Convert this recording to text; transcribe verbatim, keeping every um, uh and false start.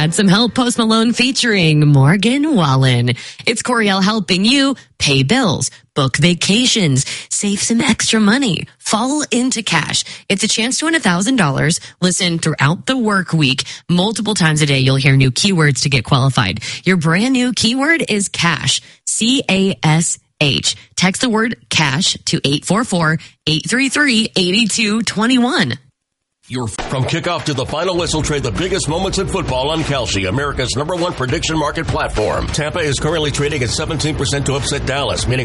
had some help. Post Malone featuring Morgan Wallen. It's Coriel helping you pay bills, book vacations, save some extra money, fall into cash. It's a chance to win one thousand dollars. Listen throughout the work week. Multiple times a day, you'll hear new keywords to get qualified. Your brand new keyword is cash. C A S H. Text the word cash to eight four four, eight three three, eight two two one. You're from kickoff to the final whistle, trade the biggest moments in football on Kalshi, America's number one prediction market platform. Tampa is currently trading at seventeen percent to upset Dallas, meaning